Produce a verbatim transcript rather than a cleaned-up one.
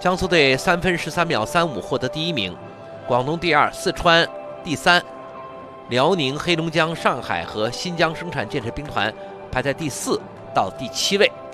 江苏队三分十三秒三五获得第一名，广东第二，四川第三，辽宁、黑龙江、上海和新疆生产建设兵团排在第四到第七位。